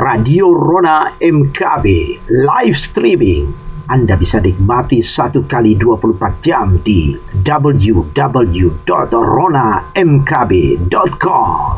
Radio Rona MKB live streaming. Anda bisa nikmati 1 kali 24 jam di www.ronamkb.com.